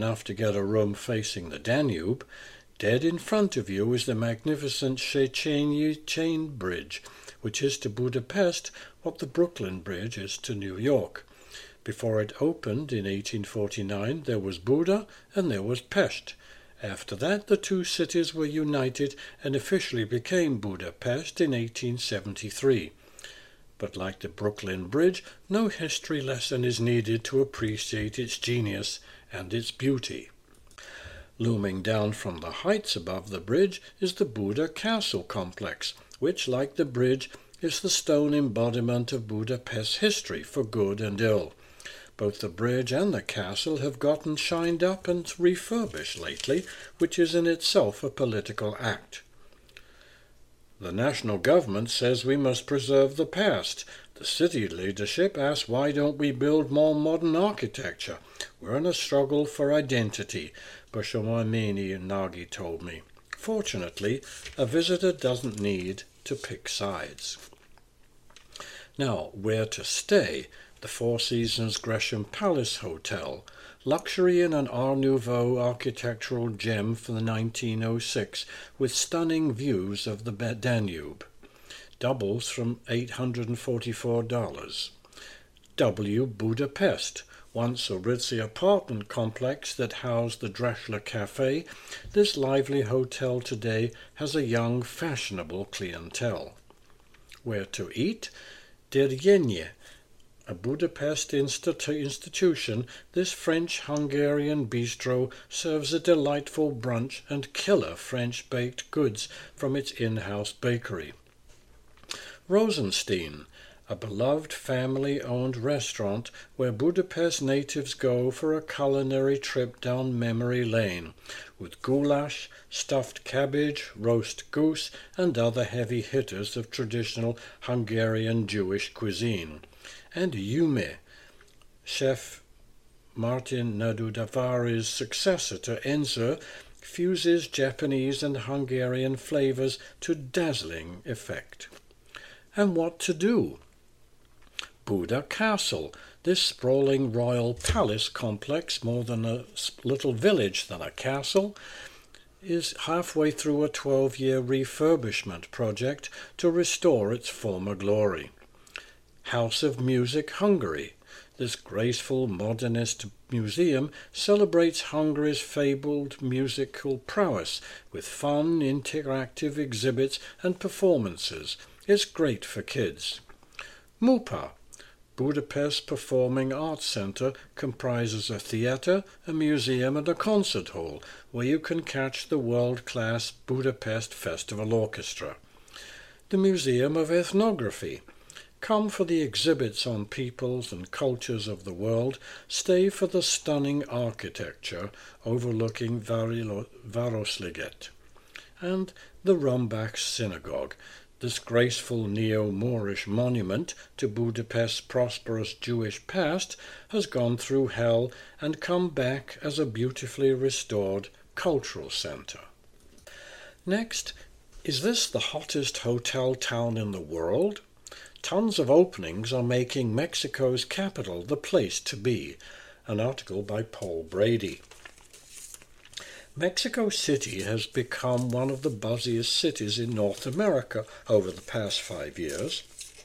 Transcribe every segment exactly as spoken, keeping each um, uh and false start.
enough to get a room facing the Danube, dead in front of you is the magnificent Széchenyi Chain Bridge, which is to Budapest what the Brooklyn Bridge is to New York. Before it opened in eighteen forty-nine, there was Buda and there was Pest. After that, the two cities were united and officially became Budapest in eighteen seventy-three. But like the Brooklyn Bridge, no history lesson is needed to appreciate its genius and its beauty. Looming down from the heights above the bridge is the Buda Castle complex, which, like the bridge, is the stone embodiment of Budapest's history for good and ill. Both the bridge and the castle have gotten shined up and refurbished lately, which is in itself a political act. The national government says we must preserve the past. The city leadership asks why don't we build more modern architecture. We're in a struggle for identity, Bashomameni Nagy told me. Fortunately, a visitor doesn't need to pick sides. Now, where to stay? The Four Seasons Gresham Palace Hotel, luxury in an Art Nouveau architectural gem from the nineteen oh six, with stunning views of the Danube. Doubles from eight hundred forty-four dollars. W. Budapest, once a ritzy apartment complex that housed the Drechsler Cafe, this lively hotel today has a young, fashionable clientele. Where to eat? Derjenye, a Budapest institu- institution, this French-Hungarian bistro serves a delightful brunch and killer French baked goods from its in-house bakery. Rosenstein, a beloved family-owned restaurant where Budapest natives go for a culinary trip down memory lane, with goulash, stuffed cabbage, roast goose, and other heavy hitters of traditional Hungarian Jewish cuisine. And Yume, chef Martin Nadudavari's successor to Enzer, fuses Japanese and Hungarian flavors to dazzling effect. And what to do? Buda Castle, this sprawling royal palace complex, more than a little village than a castle, is halfway through a twelve-year refurbishment project to restore its former glory. House of Music Hungary. This graceful modernist museum celebrates Hungary's fabled musical prowess with fun, interactive exhibits and performances. It's great for kids. MUPA, Budapest Performing Arts Centre, comprises a theatre, a museum and a concert hall where you can catch the world-class Budapest Festival Orchestra. The Museum of Ethnography. Come for the exhibits on peoples and cultures of the world, stay for the stunning architecture overlooking Városliget. And the Rumbach Synagogue, this graceful neo-Moorish monument to Budapest's prosperous Jewish past, has gone through hell and come back as a beautifully restored cultural centre. Next, is this the hottest hotel town in the world? Tons of openings are making Mexico's capital the place to be. An article by Paul Brady. Mexico City has become one of the buzziest cities in North America over the past five years.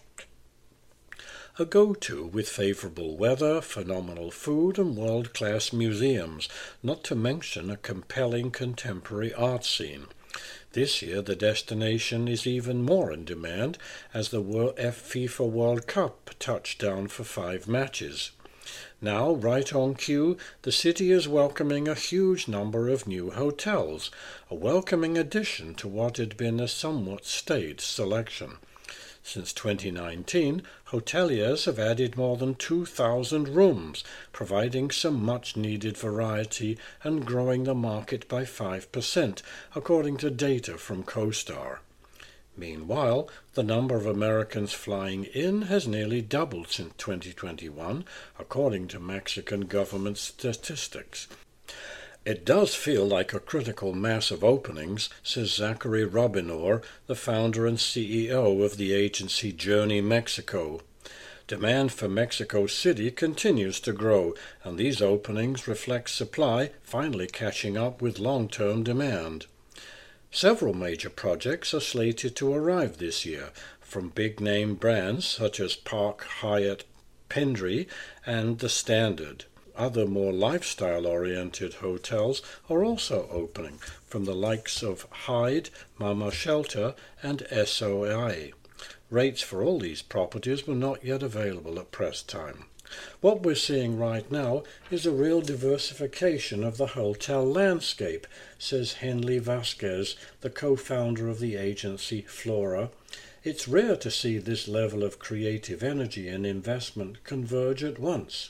A go-to with favorable weather, phenomenal food and world-class museums, not to mention a compelling contemporary art scene. This year the destination is even more in demand as the FIFA World Cup touched down for five matches. Now, right on cue, the city is welcoming a huge number of new hotels, a welcoming addition to what had been a somewhat staid selection. Since twenty nineteen, hoteliers have added more than two thousand rooms, providing some much-needed variety and growing the market by five percent, according to data from CoStar. Meanwhile, the number of Americans flying in has nearly doubled since twenty twenty-one, according to Mexican government statistics. It does feel like a critical mass of openings, says Zachary Robinor, the founder and C E O of the agency Journey Mexico. Demand for Mexico City continues to grow, and these openings reflect supply finally catching up with long-term demand. Several major projects are slated to arrive this year, from big-name brands such as Park Hyatt Pendry and The Standard. Other more lifestyle-oriented hotels are also opening, from the likes of Hyde, Mama Shelter, and S O I. Rates for all these properties were not yet available at press time. What we're seeing right now is a real diversification of the hotel landscape, says Henley Vasquez, the co-founder of the agency Flora. It's rare to see this level of creative energy and investment converge at once.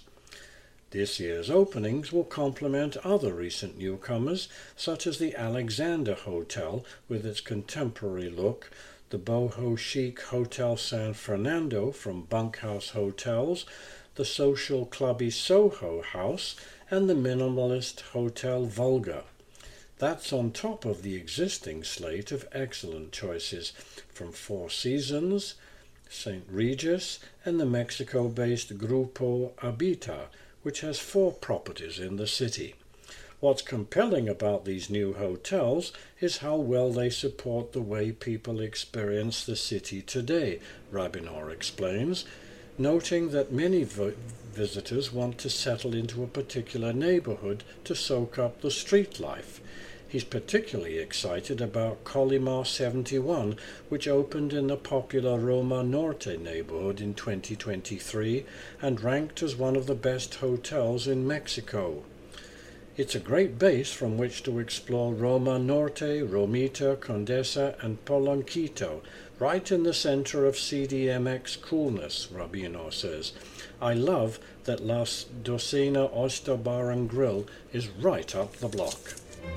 This year's openings will complement other recent newcomers, such as the Alexander Hotel with its contemporary look, the boho chic Hotel San Fernando from Bunkhouse Hotels, the social clubby Soho House, and the minimalist Hotel Volga. That's on top of the existing slate of excellent choices from Four Seasons, Saint Regis, and the Mexico-based Grupo Habita, which has four properties in the city. What's compelling about these new hotels is how well they support the way people experience the city today, Rabinor explains, noting that many vi- visitors want to settle into a particular neighborhood to soak up the street life. He's particularly excited about Colimar seventy-one, which opened in the popular Roma Norte neighborhood in twenty twenty-three and ranked as one of the best hotels in Mexico. It's a great base from which to explore Roma Norte, Romita, Condesa, and Polanquito, right in the center of C D M X coolness, Rabino says. I love that Las Docena Oyster Bar and Grill is right up the block.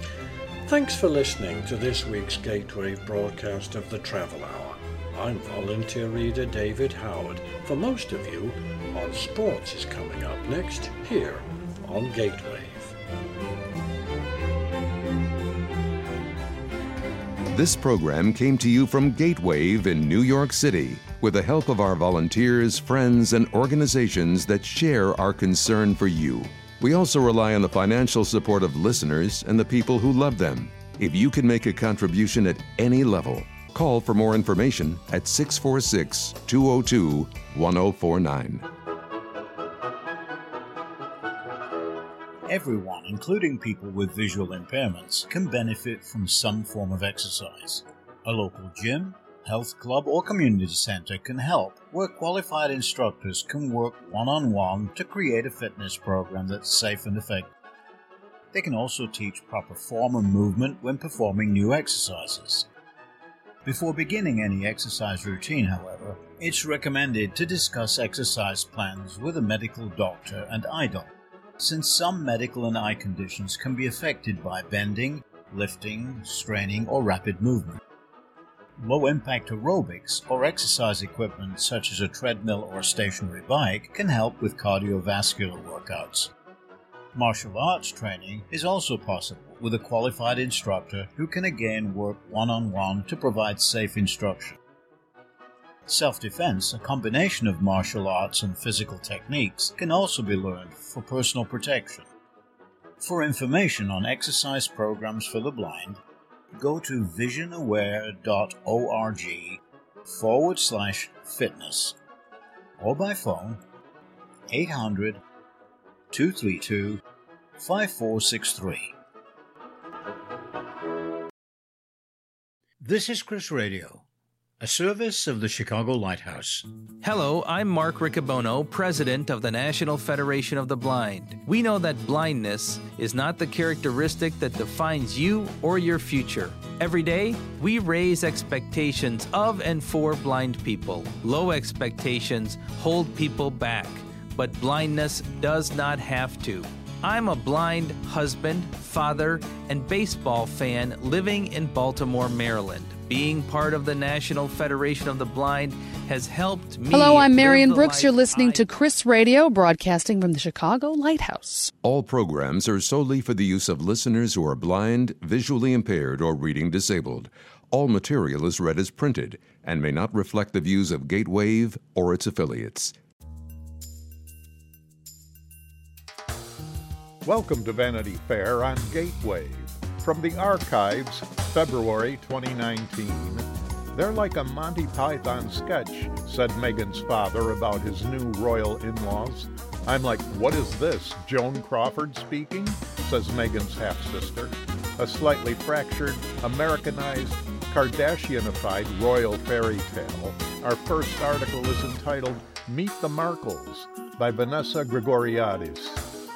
Thanks for listening to this week's Gatewave broadcast of the Travel Hour. I'm volunteer reader David Howard. For most of you, On Sports is coming up next here on Gatewave. This program came to you from Gatewave in New York City with the help of our volunteers, friends, and organizations that share our concern for you. We also rely on the financial support of listeners and the people who love them. If you can make a contribution at any level, call for more information at six four six, two zero two, one zero four nine. Everyone, including people with visual impairments, can benefit from some form of exercise. A local gym, health club, or community center can help, where qualified instructors can work one-on-one to create a fitness program that's safe and effective. They can also teach proper form and movement when performing new exercises. Before beginning any exercise routine, however, it's recommended to discuss exercise plans with a medical doctor and eye doctor, since some medical and eye conditions can be affected by bending, lifting, straining, or rapid movement. Low-impact aerobics or exercise equipment such as a treadmill or stationary bike can help with cardiovascular workouts. Martial arts training is also possible with a qualified instructor who can again work one-on-one to provide safe instruction. Self-defense, a combination of martial arts and physical techniques, can also be learned for personal protection. For information on exercise programs for the blind, go to visionaware.org forward slash fitness or by phone eight hundred, two three two, five four six three. This is Chris Radio, a service of the Chicago Lighthouse. Hello, I'm Mark Riccobono, president of the National Federation of the Blind. We know that blindness is not the characteristic that defines you or your future. Every day, we raise expectations of and for blind people. Low expectations hold people back, but blindness does not have to. I'm a blind husband, father, and baseball fan living in Baltimore, Maryland. Being part of the National Federation of the Blind has helped me. Hello, I'm Marion Brooks. You're listening I... to Chris Radio, broadcasting from the Chicago Lighthouse. All programs are solely for the use of listeners who are blind, visually impaired, or reading disabled. All material is read as printed and may not reflect the views of Gatewave or its affiliates. Welcome to Vanity Fair on Gateway. From the archives, February twenty nineteen. They're like a Monty Python sketch, said Meghan's father about his new royal in-laws. I'm like, what is this, Joan Crawford speaking? Says Meghan's half-sister. A slightly fractured, Americanized, Kardashianified royal fairy tale. Our first article is entitled Meet the Markles by Vanessa Gregoriadis.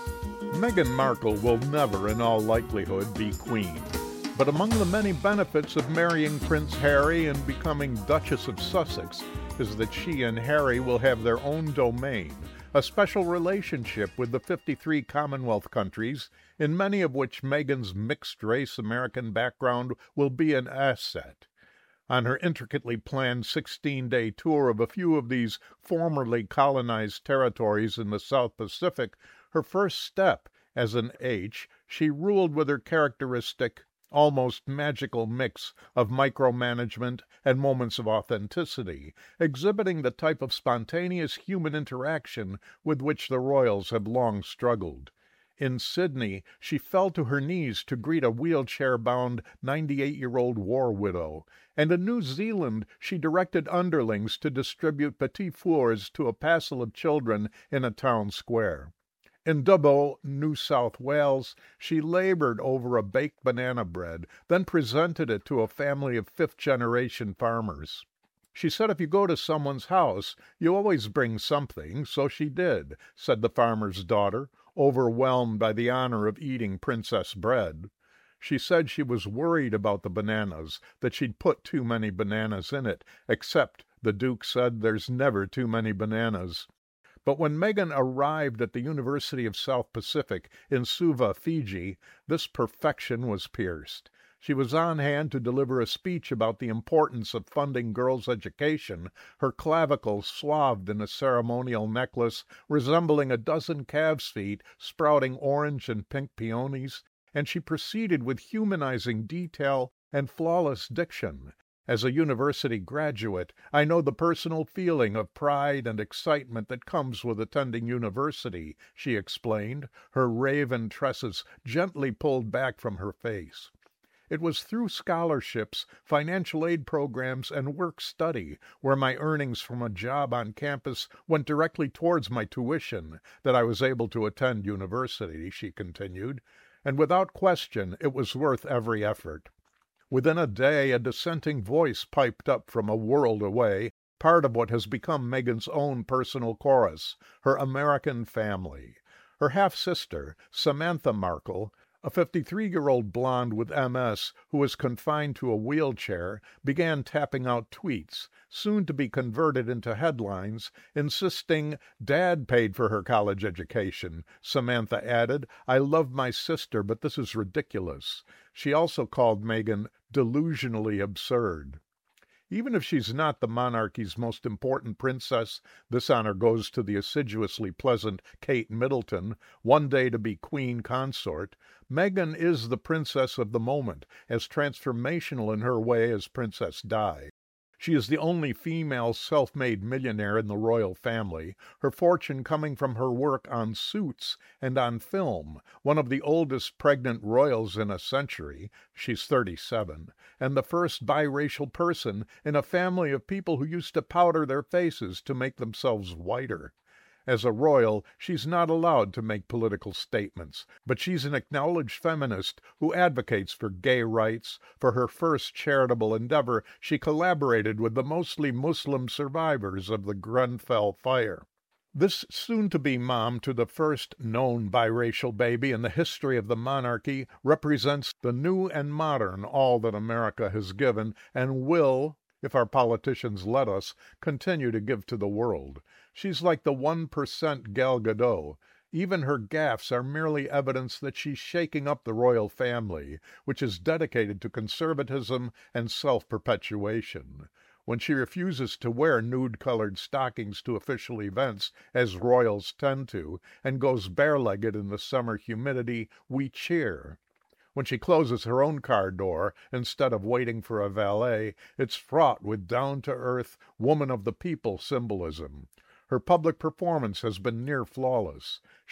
Meghan Markle will never, in all likelihood, be queen. But among the many benefits of marrying Prince Harry and becoming Duchess of Sussex is that she and Harry will have their own domain, a special relationship with the fifty-three Commonwealth countries, in many of which Meghan's mixed-race American background will be an asset. On her intricately planned sixteen-day tour of a few of these formerly colonized territories in the South Pacific, her first step as an H, she ruled with her characteristic, almost magical mix of micromanagement and moments of authenticity, exhibiting the type of spontaneous human interaction with which the royals have long struggled. In Sydney, she fell to her knees to greet a wheelchair-bound ninety-eight-year-old war widow, and in New Zealand she directed underlings to distribute petit fours to a passel of children in a town square. In Dubbo, New South Wales, she labored over a baked banana bread, then presented it to a family of fifth-generation farmers. She said if you go to someone's house, you always bring something, so she did, said the farmer's daughter, overwhelmed by the honor of eating princess bread. She said she was worried about the bananas, that she'd put too many bananas in it, except, the Duke said, there's never too many bananas. But when Meghan arrived at the University of South Pacific in Suva, Fiji, this perfection was pierced. She was on hand to deliver a speech about the importance of funding girls' education, her clavicles swathed in a ceremonial necklace resembling a dozen calves' feet sprouting orange and pink peonies, and she proceeded with humanizing detail and flawless diction. As a university graduate, I know the personal feeling of pride and excitement that comes with attending university, she explained, her raven tresses gently pulled back from her face. It was through scholarships, financial aid programs, and work-study, where my earnings from a job on campus went directly towards my tuition, that I was able to attend university, she continued, and without question it was worth every effort. Within a day, a dissenting voice piped up from a world away, part of what has become Meghan's own personal chorus, her American family. Her half-sister, Samantha Markle, a fifty-three-year-old blonde with M S who was confined to a wheelchair, began tapping out tweets, soon to be converted into headlines, insisting, "Dad paid for her college education." Samantha added, "I love my sister, but this is ridiculous." She also called Meghan delusionally absurd. Even if she's not the monarchy's most important princess, this honor goes to the assiduously pleasant Kate Middleton, one day to be queen consort. Meghan is the princess of the moment, as transformational in her way as Princess Di. She is the only female self-made millionaire in the royal family, her fortune coming from her work on Suits and on film, one of the oldest pregnant royals in a century, she's thirty-seven, and the first biracial person in a family of people who used to powder their faces to make themselves whiter. As a royal, she's not allowed to make political statements, but she's an acknowledged feminist who advocates for gay rights. For her first charitable endeavor, she collaborated with the mostly Muslim survivors of the Grenfell fire. This soon-to-be mom to the first known biracial baby in the history of the monarchy represents the new and modern all that America has given and will, if our politicians let us, continue to give to the world. She's like the one percent Gal Gadot. Even her gaffes are merely evidence that she's shaking up the royal family, which is dedicated to conservatism and self-perpetuation. When she refuses to wear nude-colored stockings to official events, as royals tend to, and goes bare-legged in the summer humidity, we cheer. When she closes her own car door instead of waiting for a valet, it's fraught with down-to-earth, woman-of-the-people symbolism. Her public performance has been near flawless.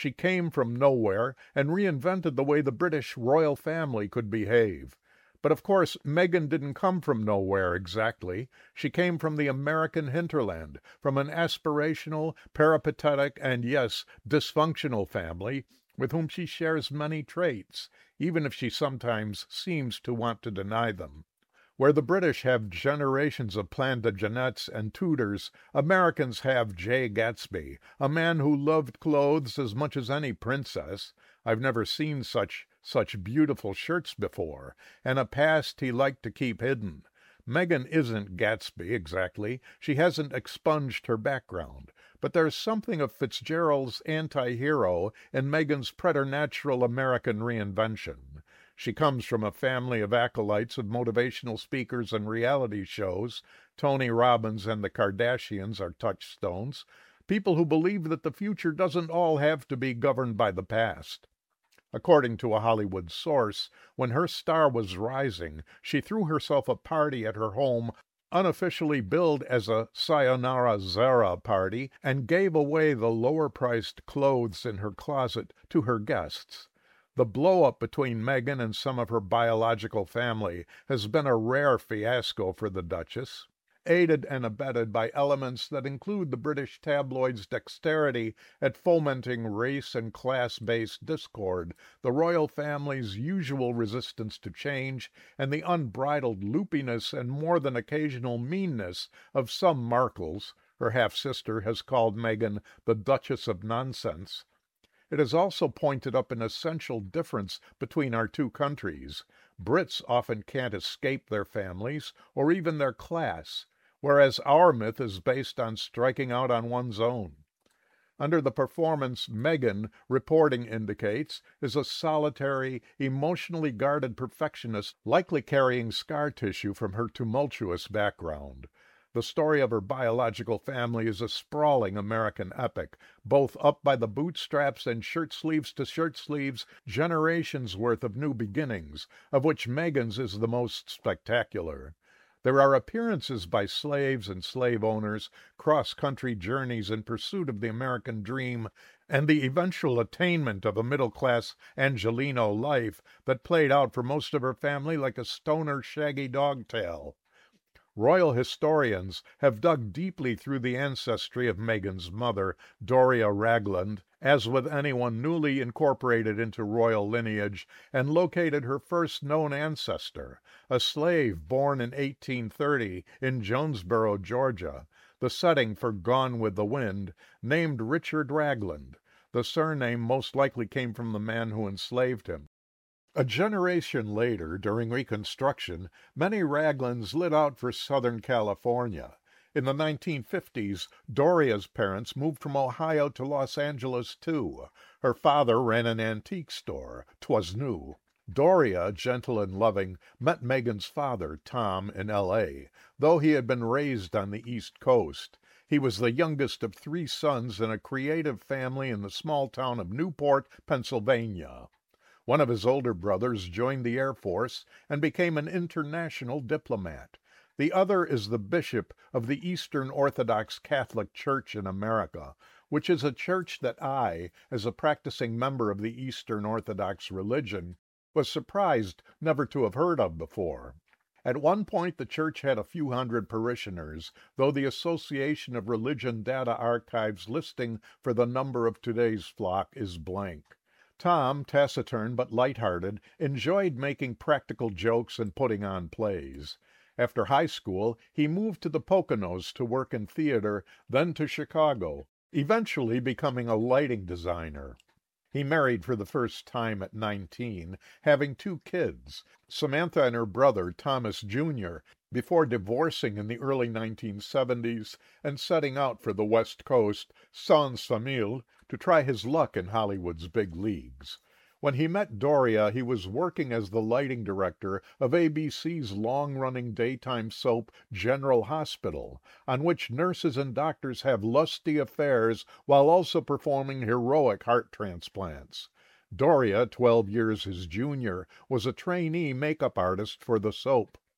She came from nowhere and reinvented the way the British royal family could behave. But of course, Meghan didn't come from nowhere exactly. She came from the American hinterland, from an aspirational, peripatetic, and yes, dysfunctional family with whom she shares many traits, even if she sometimes seems to want to deny them. Where the British have generations of Plantagenets and Tudors, Americans have Jay Gatsby, a man who loved clothes as much as any princess. I've never seen such such beautiful shirts before, and a past he liked to keep hidden. Meghan isn't Gatsby exactly. She hasn't expunged her background. But there's something of Fitzgerald's anti-hero in Meghan's preternatural American reinvention. She comes from a family of acolytes of motivational speakers and reality shows. Tony Robbins and the Kardashians are touchstones. People who believe that the future doesn't all have to be governed by the past. According to a Hollywood source, when her star was rising, she threw herself a party at her home, unofficially billed as a Sayonara Zara party, and gave away the lower-priced clothes in her closet to her guests. The blow-up between Meghan and some of her biological family has been a rare fiasco for the Duchess, aided and abetted by elements that include the British tabloids' dexterity at fomenting race and class-based discord, the royal family's usual resistance to change, and the unbridled loopiness and more than occasional meanness of some Markles. Her half-sister has called Meghan the Duchess of Nonsense. It has also pointed up an essential difference between our two countries. Brits often can't escape their families, or even their class, whereas our myth is based on striking out on one's own. Under the performance, Meghan, reporting indicates, is a solitary, emotionally guarded perfectionist, likely carrying scar tissue from her tumultuous background. The story of her biological family is a sprawling American epic, both up by the bootstraps and shirt sleeves to shirt sleeves, generations worth of new beginnings, of which Meghan's is the most spectacular. There are appearances by slaves and slave owners, cross-country journeys in pursuit of the American dream, and the eventual attainment of a middle-class Angelino life that played out for most of her family like a stoner shaggy dog tale. Royal historians have dug deeply through the ancestry of Meghan's mother, Doria Ragland, as with anyone newly incorporated into royal lineage, and located her first known ancestor, a slave born in eighteen thirty in Jonesboro, Georgia, the setting for Gone with the Wind, named Richard Ragland. The surname most likely came from the man who enslaved him. A generation later, during Reconstruction, many Raglands lit out for Southern California. In the nineteen fifties, Doria's parents moved from Ohio to Los Angeles, too. Her father ran an antique store. 'Twas new. Doria, gentle and loving, met Meghan's father, Tom, in L A, though he had been raised on the East Coast. He was the youngest of three sons in a creative family in the small town of Newport, Pennsylvania. One of his older brothers joined the Air Force and became an international diplomat. The other is the bishop of the Eastern Orthodox Catholic Church in America, which is a church that I, as a practicing member of the Eastern Orthodox religion, was surprised never to have heard of before. At one point the church had a few hundred parishioners, though the Association of Religion Data Archives listing for the number of today's flock is blank. Tom, taciturn but light-hearted, enjoyed making practical jokes and putting on plays. After high school, he moved to the Poconos to work in theater, then to Chicago, eventually becoming a lighting designer. He married for the first time at nineteen, having two kids, Samantha and her brother, Thomas Junior, before divorcing in the early nineteen seventies and setting out for the West Coast, Saint-Samuel, to try his luck in Hollywood's big leagues. When he met Doria, he was working as the lighting director of A B C's long-running daytime soap General Hospital, on which nurses and doctors have lusty affairs while also performing heroic heart transplants. Doria, twelve years his junior, was a trainee makeup artist for the soap.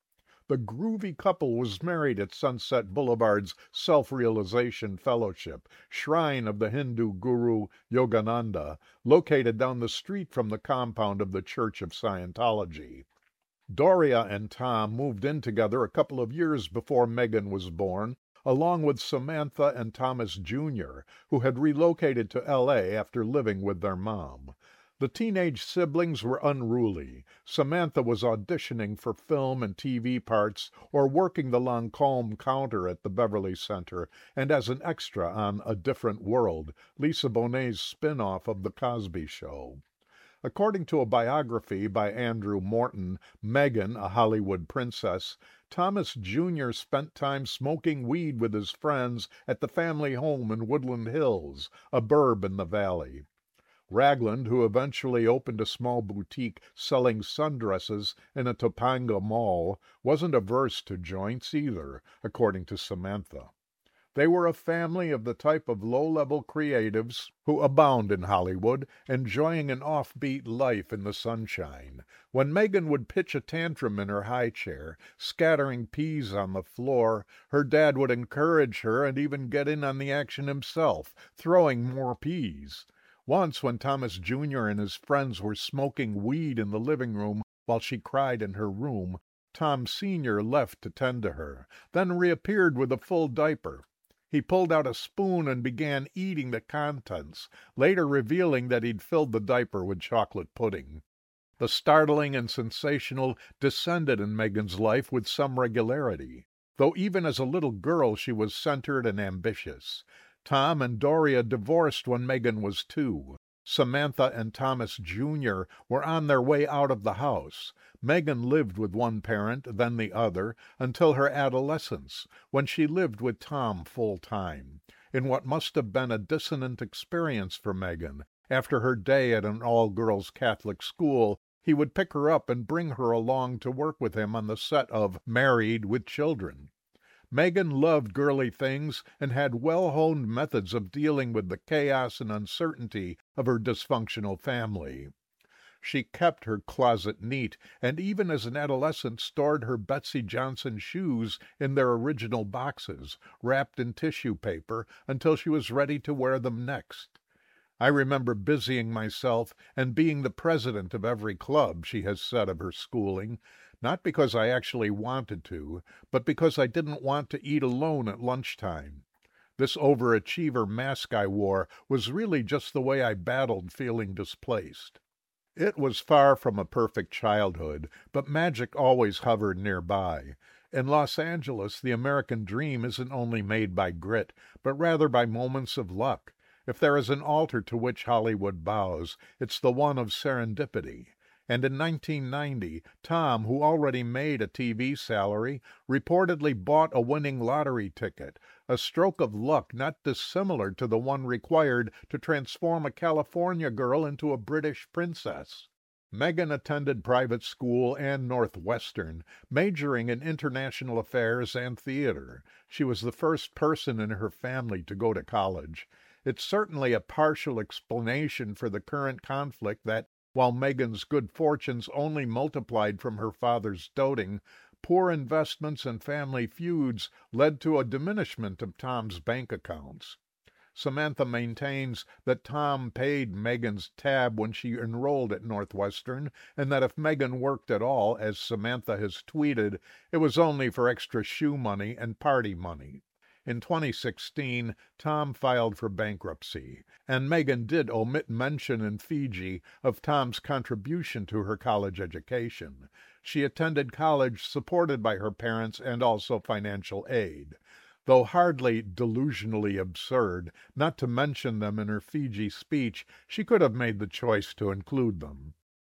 the groovy couple was married at Sunset Boulevard's Self-Realization Fellowship, shrine of the Hindu guru Yogananda, located down the street from the compound of the Church of Scientology. Doria and Tom moved in together a couple of years before Megan was born, along with Samantha and Thomas Junior, who had relocated to L A after living with their mom. The teenage siblings were unruly. Samantha was auditioning for film and T V parts or working the Lancôme counter at the Beverly Center and as an extra on A Different World, Lisa Bonet's spin-off of The Cosby Show. According to a biography by Andrew Morton, Megan, a Hollywood princess, Thomas Junior spent time smoking weed with his friends at the family home in Woodland Hills, a burb in the valley. Ragland, who eventually opened a small boutique selling sundresses in a Topanga mall, wasn't averse to joints either, according to Samantha. They were a family of the type of low-level creatives who abound in Hollywood, enjoying an offbeat life in the sunshine. When Megan would pitch a tantrum in her high chair, scattering peas on the floor, her dad would encourage her and even get in on the action himself, throwing more peas. Once, when Thomas Junior and his friends were smoking weed in the living room while she cried in her room, Tom Senior left to tend to her, then reappeared with a full diaper. He pulled out a spoon and began eating the contents, later revealing that he'd filled the diaper with chocolate pudding. The startling and sensational descended in Megan's life with some regularity, though even as a little girl she was centered and ambitious. Tom and Doria divorced when Megan was two. Samantha and Thomas Junior were on their way out of the house. Megan lived with one parent, then the other, until her adolescence, when she lived with Tom full-time, in what must have been a dissonant experience for Megan. After her day at an all-girls Catholic school, he would pick her up and bring her along to work with him on the set of Married with Children. Megan loved girly things and had well-honed methods of dealing with the chaos and uncertainty of her dysfunctional family. She kept her closet neat, and even as an adolescent stored her Betsy Johnson shoes in their original boxes, wrapped in tissue paper, until she was ready to wear them next. I remember busying myself and being the president of every club, she has said of her schooling, not because I actually wanted to, but because I didn't want to eat alone at lunchtime. This overachiever mask I wore was really just the way I battled feeling displaced. It was far from a perfect childhood, but magic always hovered nearby. In Los Angeles, the American dream isn't only made by grit, but rather by moments of luck. If there is an altar to which Hollywood bows, it's the one of serendipity. And in nineteen ninety, Tom, who already made a T V salary, reportedly bought a winning lottery ticket, a stroke of luck not dissimilar to the one required to transform a California girl into a British princess. Megan attended private school and Northwestern, majoring in international affairs and theater. She was the first person in her family to go to college. It's certainly a partial explanation for the current conflict that, while Megan's good fortunes only multiplied from her father's doting, poor investments and family feuds led to a diminishment of Tom's bank accounts. Samantha maintains that Tom paid Megan's tab when she enrolled at Northwestern, and that if Megan worked at all, as Samantha has tweeted, it was only for extra shoe money and party money. In twenty sixteen, Tom filed for bankruptcy, and Megan did omit mention in Fiji of Tom's contribution to her college education. She attended college supported by her parents and also financial aid, though hardly delusionally absurd not to mention them in her Fiji speech. She could have made the choice to include them.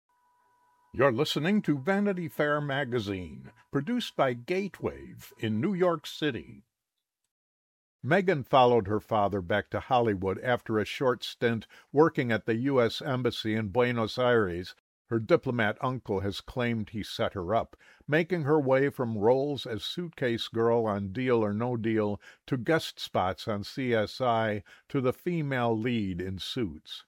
You're listening to Vanity Fair magazine, produced by Gatewave in New York City. Megan followed her father back to Hollywood after a short stint working at the U S Embassy in Buenos Aires. Her diplomat uncle has claimed he set her up, making her way from roles as suitcase girl on Deal or No Deal to guest spots on C S I to the female lead in Suits.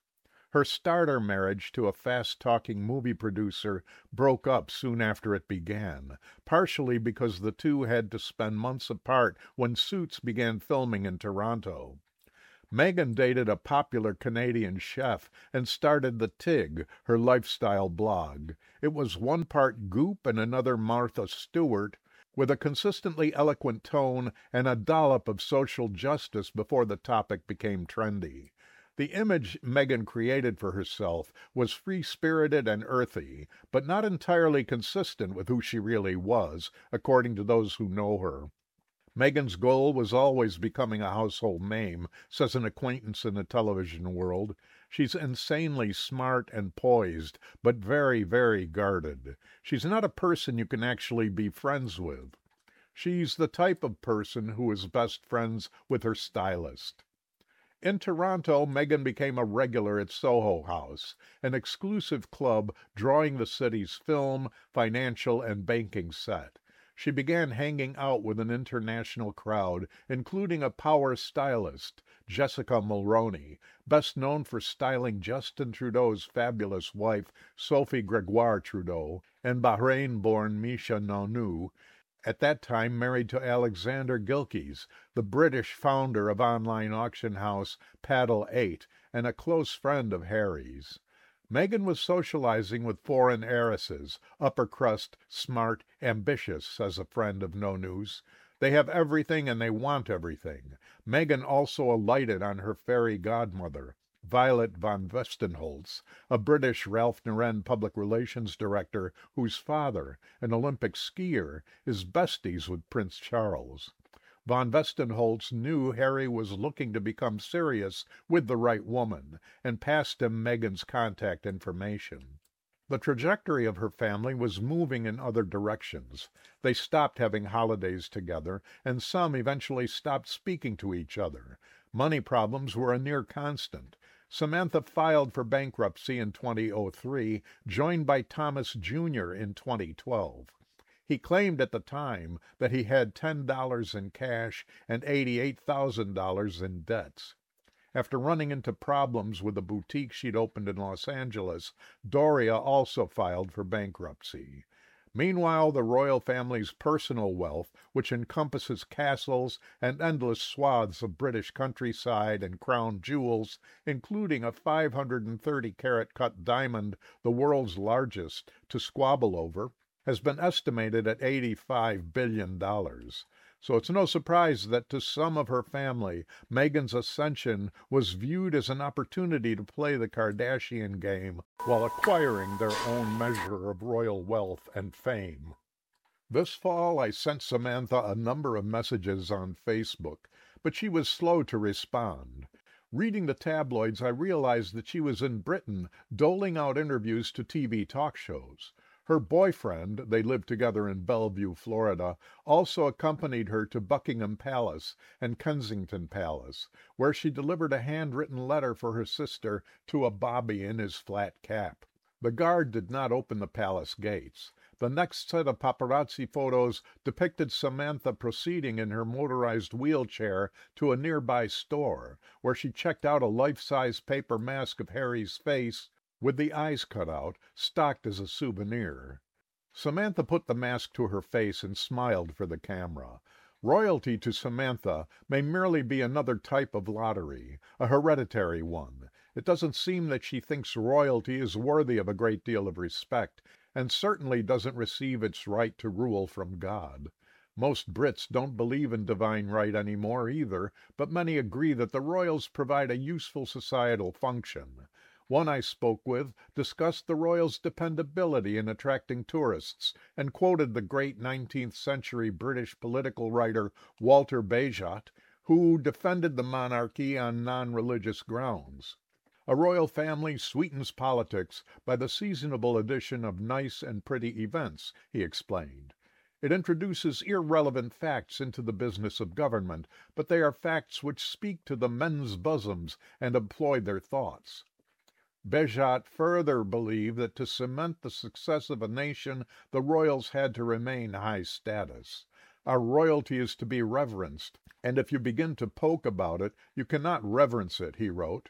Her starter marriage to a fast-talking movie producer broke up soon after it began, partially because the two had to spend months apart when Suits began filming in Toronto. Megan dated a popular Canadian chef and started The Tig, her lifestyle blog. It was one part goop and another Martha Stewart, with a consistently eloquent tone and a dollop of social justice before the topic became trendy. The image Megan created for herself was free-spirited and earthy, but not entirely consistent with who she really was, according to those who know her. Megan's goal was always becoming a household name, says an acquaintance in the television world. She's insanely smart and poised, but very, very guarded. She's not a person you can actually be friends with. She's the type of person who is best friends with her stylist. In Toronto, Megan became a regular at Soho House, an exclusive club drawing the city's film, financial, and banking set. She began hanging out with an international crowd, including a power stylist, Jessica Mulroney, best known for styling Justin Trudeau's fabulous wife, Sophie Gregoire Trudeau, and Bahrain-born Misha Nonu, at that time married to Alexander Gilkes, the British founder of online auction house Paddle eight, and a close friend of Harry's. Megan was socializing with foreign heiresses, upper crust, smart, ambitious, says a friend of Nonu's. They have everything and they want everything. Megan also alighted on her fairy godmother, Violet von Westenholz, a British Ralph Lauren public relations director whose father, an Olympic skier, is besties with Prince Charles. Von Westenholz knew Harry was looking to become serious with the right woman and passed him Megan's contact information. The trajectory of her family was moving in other directions. They stopped having holidays together, and some eventually stopped speaking to each other. Money problems were a near constant. Samantha filed for bankruptcy in two thousand three, joined by Thomas Junior in twenty twelve. He claimed at the time that he had ten dollars in cash and eighty-eight thousand dollars in debts. After running into problems with a boutique she'd opened in Los Angeles, Doria also filed for bankruptcy. Meanwhile, the royal family's personal wealth, which encompasses castles and endless swaths of British countryside and crown jewels, including a five hundred thirty carat cut diamond, the world's largest, to squabble over, has been estimated at eighty-five billion dollars. So it's no surprise that to some of her family, Meghan's ascension was viewed as an opportunity to play the Kardashian game while acquiring their own measure of royal wealth and fame. This fall, I sent Samantha a number of messages on Facebook, but she was slow to respond. Reading the tabloids, I realized that she was in Britain doling out interviews to T V talk shows. Her boyfriend, they lived together in Bellevue, Florida, also accompanied her to Buckingham Palace and Kensington Palace, where she delivered a handwritten letter for her sister to a bobby in his flat cap. The guard did not open the palace gates. The next set of paparazzi photos depicted Samantha proceeding in her motorized wheelchair to a nearby store, where she checked out a life-size paper mask of Harry's face, with the eyes cut out, stocked as a souvenir. Samantha put the mask to her face and smiled for the camera. Royalty to Samantha may merely be another type of lottery, a hereditary one. It doesn't seem that she thinks royalty is worthy of a great deal of respect, and certainly doesn't receive its right to rule from God. Most Brits don't believe in divine right anymore either, but many agree that the royals provide a useful societal function. One I spoke with discussed the royals' dependability in attracting tourists and quoted the great nineteenth century British political writer Walter Bagehot, who defended the monarchy on non-religious grounds. A royal family sweetens politics by the seasonable addition of nice and pretty events, he explained. It introduces irrelevant facts into the business of government, but they are facts which speak to the men's bosoms and employ their thoughts. Bagehot further believed that to cement the success of a nation, the royals had to remain high status. Our royalty is to be reverenced, and if you begin to poke about it, you cannot reverence it, he wrote.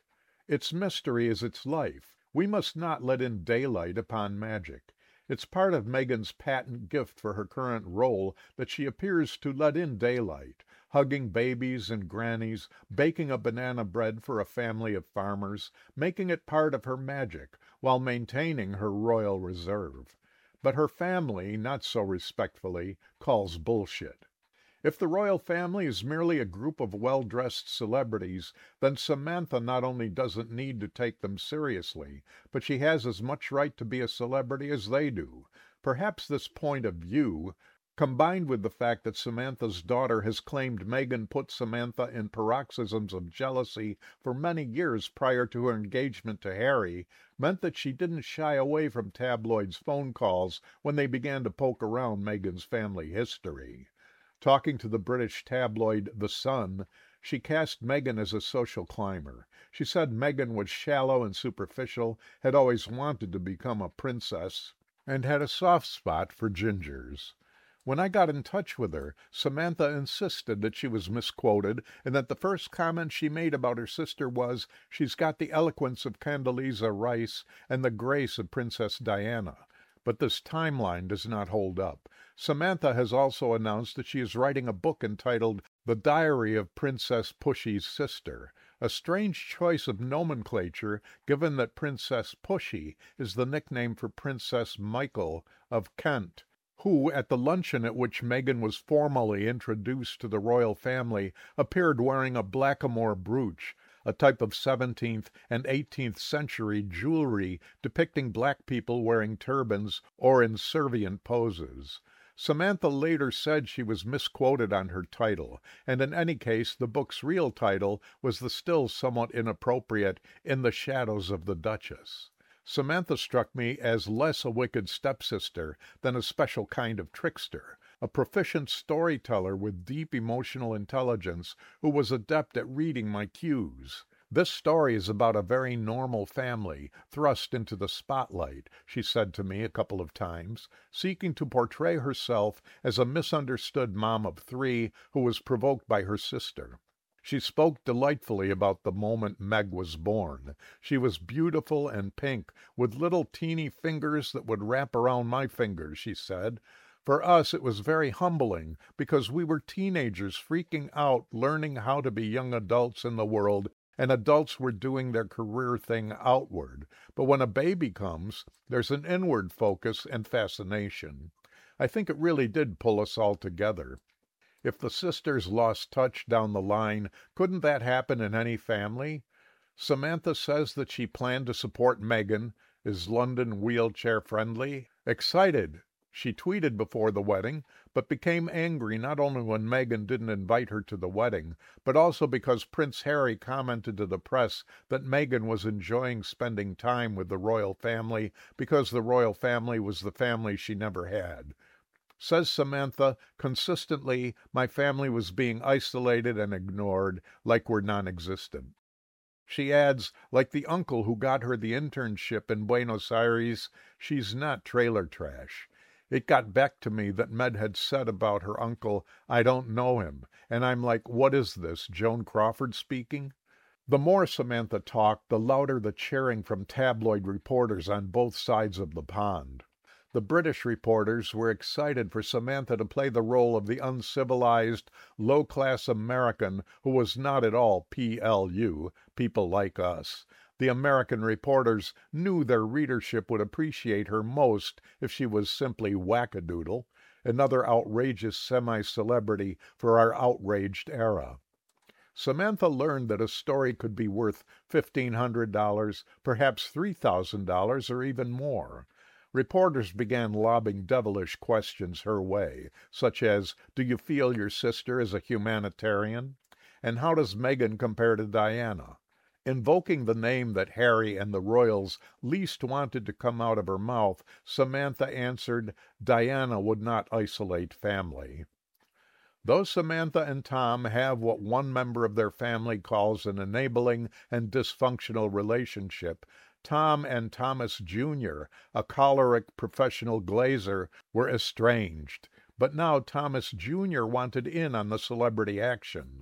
Its mystery is its life. We must not let in daylight upon magic. It's part of Megan's patent gift for her current role that she appears to let in daylight, hugging babies and grannies, baking a banana bread for a family of farmers, making it part of her magic, while maintaining her royal reserve. But her family, not so respectfully, calls bullshit. If the royal family is merely a group of well-dressed celebrities, then Samantha not only doesn't need to take them seriously, but she has as much right to be a celebrity as they do. Perhaps this point of view, combined with the fact that Samantha's daughter has claimed Meghan put Samantha in paroxysms of jealousy for many years prior to her engagement to Harry, meant that she didn't shy away from tabloids' phone calls when they began to poke around Meghan's family history. Talking to the British tabloid The Sun, she cast Meghan as a social climber. She said Meghan was shallow and superficial, had always wanted to become a princess, and had a soft spot for gingers. When I got in touch with her, Samantha insisted that she was misquoted and that the first comment she made about her sister was, "She's got the eloquence of Condoleezza Rice and the grace of Princess Diana." But this timeline does not hold up. Samantha has also announced that she is writing a book entitled The Diary of Princess Pushy's Sister, a strange choice of nomenclature given that Princess Pushy is the nickname for Princess Michael of Kent, who, at the luncheon at which Meghan was formally introduced to the royal family, appeared wearing a blackamoor brooch, a type of seventeenth and eighteenth century jewelry depicting black people wearing turbans or in servient poses. Samantha later said she was misquoted on her title, and in any case the book's real title was the still somewhat inappropriate In the Shadows of the Duchess. Samantha struck me as less a wicked stepsister than a special kind of trickster, a proficient storyteller with deep emotional intelligence who was adept at reading my cues. This story is about a very normal family thrust into the spotlight, she said to me a couple of times, seeking to portray herself as a misunderstood mom of three who was provoked by her sister. She spoke delightfully about the moment Meg was born. She was beautiful and pink, with little teeny fingers that would wrap around my fingers, she said. For us, it was very humbling, because we were teenagers freaking out, learning how to be young adults in the world, and adults were doing their career thing outward. But when a baby comes, there's an inward focus and fascination. I think it really did pull us all together. If the sisters lost touch down the line, couldn't that happen in any family? Samantha says that she planned to support Meghan. Is London wheelchair-friendly? Excited. She tweeted before the wedding, but became angry not only when Meghan didn't invite her to the wedding, but also because Prince Harry commented to the press that Meghan was enjoying spending time with the royal family because the royal family was the family she never had. Says Samantha, consistently, my family was being isolated and ignored, like we're non-existent. She adds, like the uncle who got her the internship in Buenos Aires, she's not trailer trash. It got back to me that Med had said about her uncle, I don't know him, and I'm like, what is this, Joan Crawford speaking? The more Samantha talked, the louder the cheering from tabloid reporters on both sides of the pond. The British reporters were excited for Samantha to play the role of the uncivilized, low-class American who was not at all P L U, people like us. The American reporters knew their readership would appreciate her most if she was simply wackadoodle, another outrageous semi-celebrity for our outraged era. Samantha learned that a story could be worth fifteen hundred dollars, perhaps three thousand dollars, or even more. Reporters began lobbing devilish questions her way, such as, do you feel your sister is a humanitarian? And how does Meghan compare to Diana? Invoking the name that Harry and the royals least wanted to come out of her mouth, Samantha answered, Diana would not isolate family. Though Samantha and Tom have what one member of their family calls an enabling and dysfunctional relationship, Tom and Thomas Junior, a choleric professional glazer, were estranged. But now Thomas Junior wanted in on the celebrity action.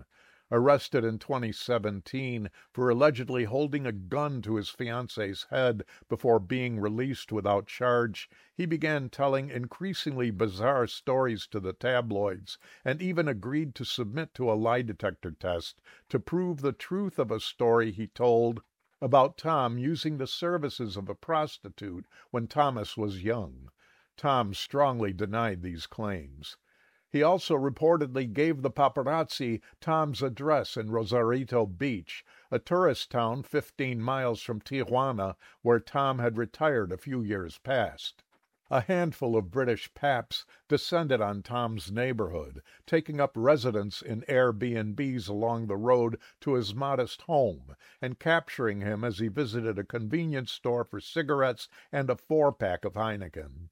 Arrested in twenty seventeen for allegedly holding a gun to his fiance's head before being released without charge, he began telling increasingly bizarre stories to the tabloids and even agreed to submit to a lie detector test to prove the truth of a story he told about Tom using the services of a prostitute when Thomas was young. Tom strongly denied these claims. He also reportedly gave the paparazzi Tom's address in Rosarito Beach, a tourist town fifteen miles from Tijuana, where Tom had retired a few years past. A handful of British paps descended on Tom's neighborhood, taking up residence in Airbnbs along the road to his modest home, and capturing him as he visited a convenience store for cigarettes and a four-pack of Heineken.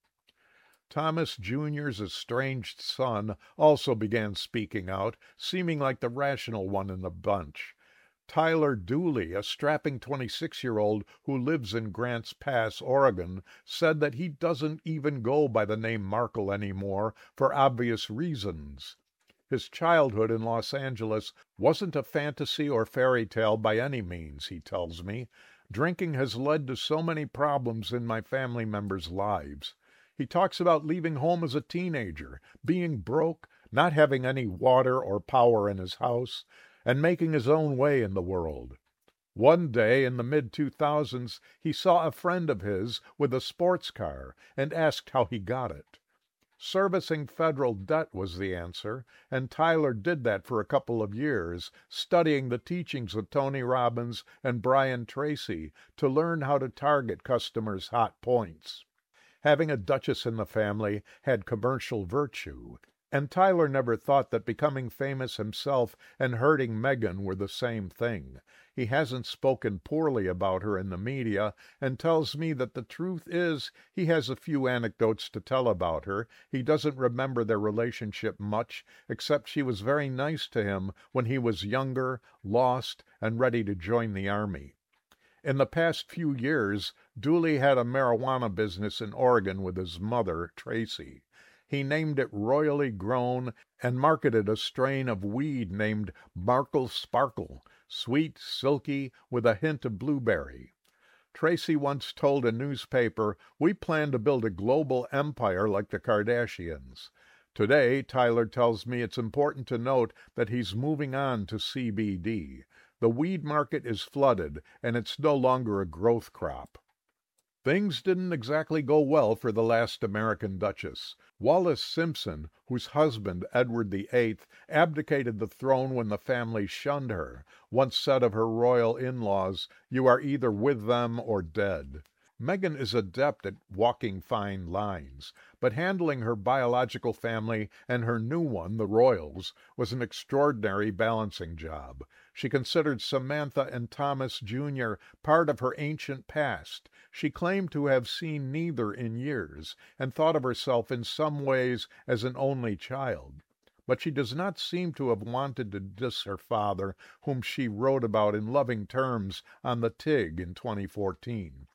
Thomas Junior's estranged son also began speaking out, seeming like the rational one in the bunch. Tyler Dooley, a strapping twenty-six-year-old who lives in Grants Pass, Oregon, said that he doesn't even go by the name Markle anymore for obvious reasons. His childhood in Los Angeles wasn't a fantasy or fairy tale by any means, he tells me. Drinking has led to so many problems in my family members' lives. He talks about leaving home as a teenager, being broke, not having any water or power in his house, and making his own way in the world. One day in the mid two thousands, he saw a friend of his with a sports car and asked how he got it. Servicing federal debt was the answer, and Tyler did that for a couple of years, studying the teachings of Tony Robbins and Brian Tracy to learn how to target customers' hot points. Having a duchess in the family had commercial virtue, and Tyler never thought that becoming famous himself and hurting Meghan were the same thing. He hasn't spoken poorly about her in the media, and tells me that the truth is he has a few anecdotes to tell about her. He doesn't remember their relationship much, except she was very nice to him when he was younger, lost, and ready to join the army. In the past few years, Dooley had a marijuana business in Oregon with his mother, Tracy. He named it Royally Grown and marketed a strain of weed named Markle Sparkle, sweet, silky, with a hint of blueberry. Tracy once told a newspaper, "We plan to build a global empire like the Kardashians." Today, Tyler tells me it's important to note that he's moving on to C B D. The weed market is flooded, and it's no longer a growth crop. Things didn't exactly go well for the last American Duchess. Wallis Simpson, whose husband, Edward the Eighth, abdicated the throne when the family shunned her, once said of her royal in-laws, "You are either with them or dead." Meghan is adept at walking fine lines, but handling her biological family and her new one, the royals, was an extraordinary balancing job. She considered Samantha and Thomas Junior part of her ancient past. She claimed to have seen neither in years, and thought of herself in some ways as an only child. But she does not seem to have wanted to diss her father, whom she wrote about in loving terms on the Tig in twenty fourteen.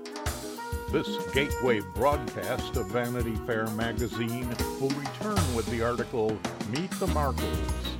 This gateway broadcast of Vanity Fair magazine will return with the article Meet the Markles.